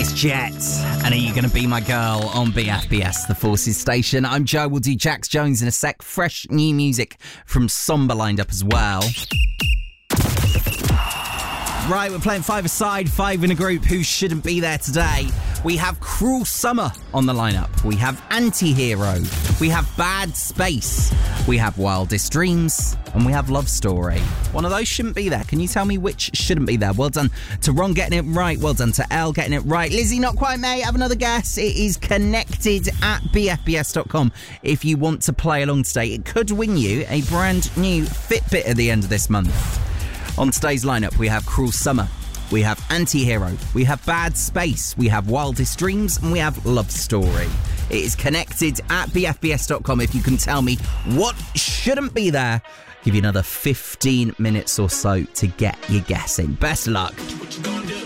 It's Jet, and Are You Gonna Be My Girl on BFBS, the Forces station. I'm Joe, we'll do Jax Jones in a sec. Fresh new music from Somber lined up as well. Right, we're playing 5-a-side, 5 in a group. Who shouldn't be there today? We have Cruel Summer on the lineup. We have Anti-Hero. We have Bad Space. We have Wildest Dreams. And we have Love Story. One of those shouldn't be there. Can you tell me which shouldn't be there? Well done to Ron getting it right. Well done to Elle getting it right. Lizzie, not quite, mate. Have another guess. It is Connected at bfbs.com if you want to play along today. It could win you a brand new Fitbit at the end of this month. On today's lineup, we have Cruel Summer, we have Anti-Hero, we have Bad Space, we have Wildest Dreams, and we have Love Story. It is Connected at bfbs.com if you can tell me what shouldn't be there. Give you another 15 minutes or so to get your guess in. Best luck.